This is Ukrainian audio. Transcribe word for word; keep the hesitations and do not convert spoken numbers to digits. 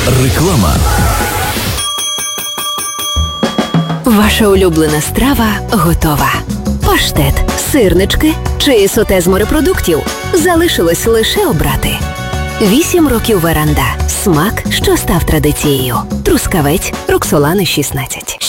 Реклама. Ваша улюблена страва готова. Паштет, сирнички чи соте з морепродуктів. Залишилось лише обрати. Вісім років веранда. Смак, що став традицією. Трускавець, Роксолани шістнадцять.